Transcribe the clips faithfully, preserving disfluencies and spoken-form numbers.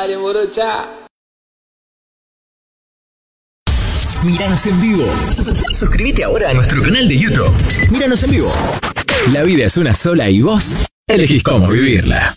Dale, morocha. Míranos en vivo. Suscríbete ahora a nuestro canal de YouTube. Míranos en vivo. La vida es una sola y vos elegís cómo vivirla.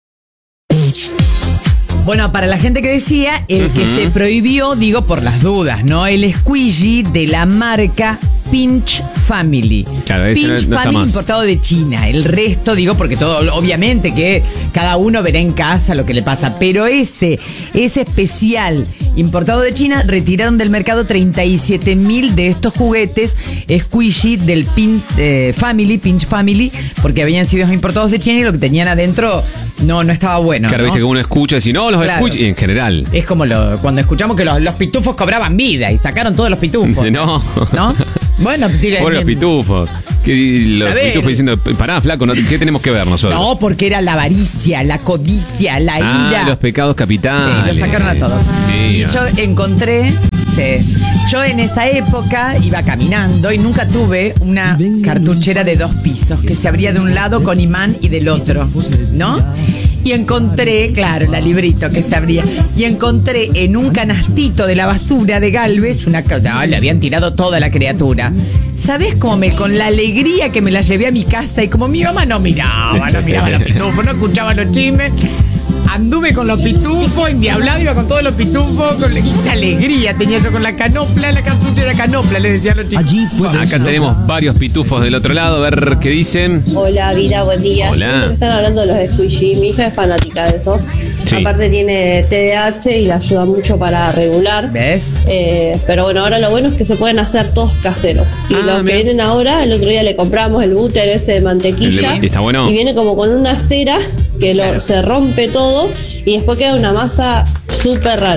Bueno, para la gente que decía, el uh-huh. que se prohibió, digo por las dudas, ¿no? El squeegee de la marca Pinch Family. Claro, ese Pinch no, no Family importado de China. El resto, digo, porque todo, obviamente que cada uno verá en casa lo que le pasa. Pero ese, ese especial importado de China, retiraron del mercado treinta y siete mil de estos juguetes squeegee del Pinch eh, Family, Pinch Family, porque habían sido importados de China y lo que tenían adentro no, no estaba bueno. Claro, ¿no? Viste que uno escucha y si no, los claro. escucha, y en general. Es como lo, cuando escuchamos que los, los pitufos cobraban vida y sacaron todos los pitufos. No. ¿No? Bueno, por los pitufos. Que los pitufos diciendo, pará, flaco, ¿no? ¿Qué tenemos que ver nosotros? No, porque era la avaricia, la codicia, la ah, ira. Los pecados capitales. Sí, los sacaron a todos. Sí, y yo encontré, sí, yo en esa época iba caminando y nunca tuve una cartuchera de dos pisos que se abría de un lado con imán y del otro, ¿no? Y encontré, claro, la librito que se abría. Y encontré en un canastito de la basura de Galvez una... No, le habían tirado toda la criatura. ¿Sabés cómo me... Con la alegría que me la llevé a mi casa y como mi mamá no miraba, no miraba los pitufos, no escuchaba los chismes... Anduve con los pitufos, endiablado, iba con todos los pitufos, con una alegría tenía yo con la canopla, la cartuchera canopla, le decían los chicos. Acá tenemos varios pitufos del otro lado, a ver qué dicen. Hola, vida, buen día. Hola. Están hablando de los squeegee, mi hija es fanática de eso. Sí. Aparte tiene T D A H y la ayuda mucho para regular. ¿Ves? Eh, pero bueno, ahora lo bueno es que se pueden hacer todos caseros. Y ah, los bien. que vienen ahora, el otro día le compramos el búter ese de mantequilla. El, está bueno. Y viene como con una cera que lo, claro. se rompe todo y después queda una masa súper rara.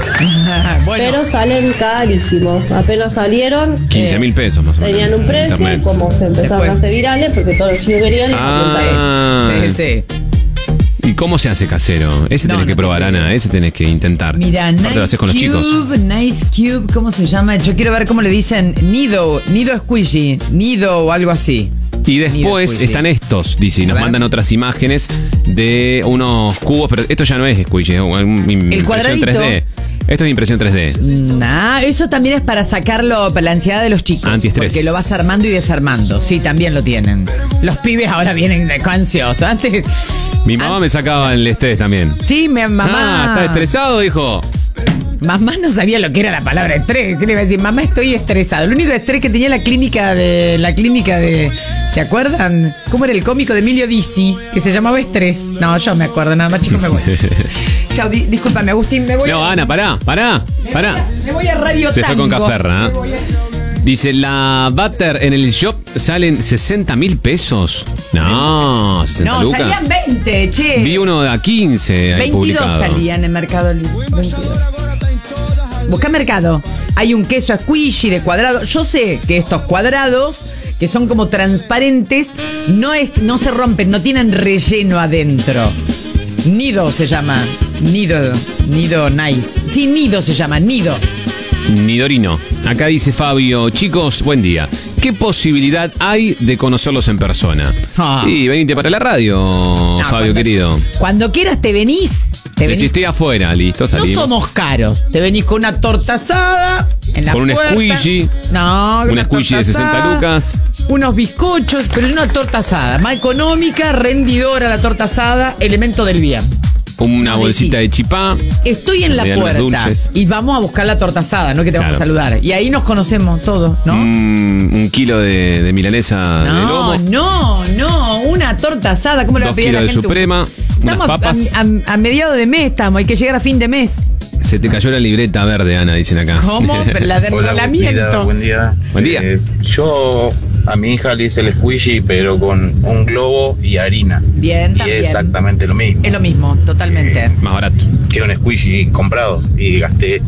Bueno. Pero salen carísimos. Apenas salieron quince mil eh, pesos más o menos. Tenían un precio, internet. Como se empezaron después. a hacer virales, porque todos los chicos querían. Ah, sí, sí. ¿Y cómo se hace casero? Ese no, tenés no que probar, Ana. Ese tenés que intentar. Mira, Nice lo haces con Cube, los chicos. Nice Cube, ¿cómo se llama? Yo quiero ver cómo le dicen Nido, Nido Squeegee, Nido o algo así. Y después están estos, dice, y nos mandan otras imágenes de unos cubos, pero esto ya no es squeegee, es una impresión tres D. Esto es impresión tres D. Nah, eso también es para sacarlo, para la ansiedad de los chicos. Antiestrés. Porque lo vas armando y desarmando. Sí, también lo tienen. Los pibes ahora vienen de ansiosos. Antes. Mi mamá antes, me sacaba el estrés también. Sí, mi mamá. Ah, ¿está estresado? Dijo. Mamá no sabía lo que era la palabra estrés. ¿Qué le iba a decir? Mamá, estoy estresado. El único estrés que tenía la clínica de. La clínica de. ¿Se acuerdan? ¿Cómo era el cómico de Emilio Dizzi? Que se llamaba Estrés. No, yo me acuerdo, nada más, chicos, me voy. Chao, di- discúlpame, Agustín, me voy. No, a... Ana, pará, pará, me pará. Voy a, me voy a Radio Se Tango. fue con Caferra, ¿eh? A... Dice, la butter en el shop salen sesenta mil pesos. No, sesenta no, lucas. salían veinte, che. Vi uno a quince ahí veintidós publicado. salían en Mercado Libre. veintidós. Busca Mercado. Hay un queso squeegee de cuadrado. Yo sé que estos cuadrados, que son como transparentes, no, es, no se rompen, no tienen relleno adentro. Nido se llama. Nido. Nido nice. Sí, Nido se llama. Nido. Nidorino. Acá dice Fabio, chicos, buen día. ¿Qué posibilidad hay de conocerlos en persona? Ah. Y venite para la radio, no, Fabio, cuando, querido. Cuando quieras te venís. Te venís. Si estoy afuera, listo, salimos. No somos caros. Te venís con una torta asada en la con un puerta. squeegee. No, un squeegee de sesenta lucas. Unos bizcochos, pero una torta asada. Más económica, rendidora la torta asada, elemento del bien. Una bolsita de chipá. Estoy en la puerta y vamos a buscar la torta asada, no que te claro. vamos a saludar. Y ahí nos conocemos todos, ¿no? Mm, un kilo de, de milanesa no, de lomo. No, no, una torta asada. ¿Cómo le va a pedir a la gente? Dos kilos de suprema, estamos unas papas. A, a, a mediados de mes estamos, hay que llegar a fin de mes. Se te cayó la libreta verde, Ana, dicen acá. ¿Cómo? Pero la del enrolamiento. Buen día. Buen día. Eh, yo a mi hija le hice el squeegee, pero con un globo y harina. Bien, y también. es exactamente lo mismo. Es lo mismo, totalmente. Eh, Más barato. Que un squeegee comprado y gasté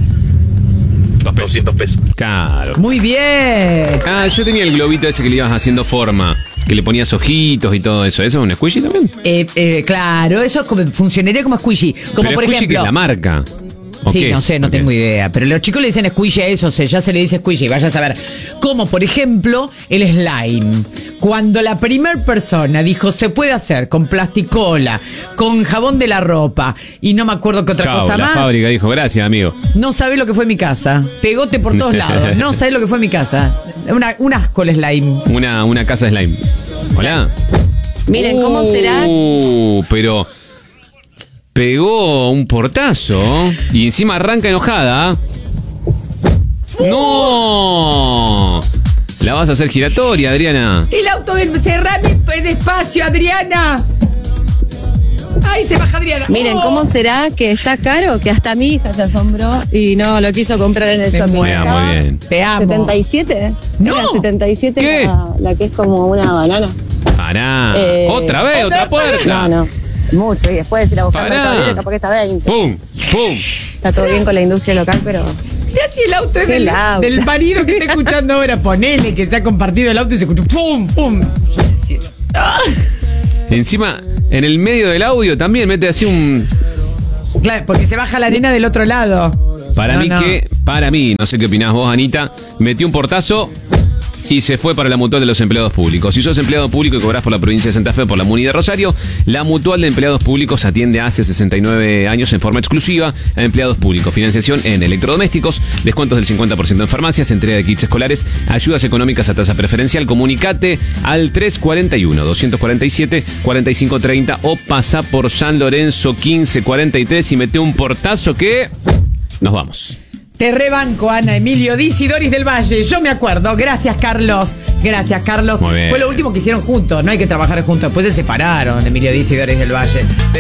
Dos pesos. doscientos pesos. Claro. Muy bien. Ah, yo tenía el globito ese que le ibas haciendo forma, que le ponías ojitos y todo eso. ¿Eso es un squeegee también? Eh, eh, claro, eso como, funcionaría como squeegee. Como pero por squeegee ejemplo. que es la marca. Sí, no sé, no okay. tengo idea. Pero los chicos le dicen squishy a eso, o sea, ya se le dice squishy. Vaya a saber. Como, por ejemplo, el slime. Cuando la primer persona dijo, se puede hacer con plasticola, con jabón de la ropa, y no me acuerdo qué otra Chau, cosa la más. La fábrica dijo, gracias, amigo. No sabés lo que fue mi casa. Pegote por todos lados. No sabés lo que fue mi casa. Una, un asco el slime. Una, una casa de slime. Hola. Miren, uh, ¿cómo será? Pero pegó un portazo y encima arranca enojada. ¡No! La vas a hacer giratoria, Adriana. El auto del Serrano fue despacio, Adriana. Ay, se baja Adriana. Miren, oh. ¿cómo será que está caro? Que hasta mi hija se asombró y no lo quiso comprar en el shopping. Muy bien, muy bien. Te amo. ¿setenta y siete? No. Era setenta y siete ¿Qué? La, la que es como una banana. Pará. Eh, otra vez, otra puerta. No, no. Mucho. Y después de ir a buscar Pará. Mercado Libre, capaz que está veinte. ¡Pum! ¡Pum! Está todo bien con la industria local, pero... Mirá si el auto es Qué del, laucha. del marido que está escuchando ahora. Ponele que se ha compartido el auto y se escucha ¡pum! ¡Pum! Ah. Encima, en el medio del audio también mete así un... Claro, porque se baja la arena del otro lado. Para No, mí no. que, para mí, no sé qué opinás vos, Anita, metió un portazo y se fue para la mutual de los empleados públicos. Si sos empleado público y cobrás por la provincia de Santa Fe por la Muni de Rosario, la mutual de empleados públicos atiende hace sesenta y nueve años en forma exclusiva a empleados públicos. Financiación en electrodomésticos, descuentos del cincuenta por ciento en farmacias, entrega de kits escolares, ayudas económicas a tasa preferencial. Comunicate al tres cuatro uno, dos cuatro siete, cuatro cinco tres cero o pasa por San Lorenzo quince cuarenta y tres y mete un portazo que... Nos vamos. Te rebanco, Ana, Emilio, Diz y Doris del Valle. Yo me acuerdo. Gracias, Carlos. Gracias, Carlos. Muy bien. Fue lo último que hicieron juntos. No hay que trabajar juntos. Después se separaron, Emilio, Diz y Doris del Valle. Pero